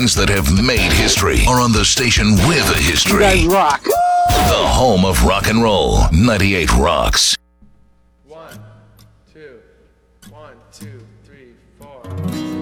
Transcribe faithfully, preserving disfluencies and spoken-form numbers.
bands that have made history are on the station with a history. You guys rock. The home of rock and roll. ninety-eight Rocks. One, two, one, two, three, four.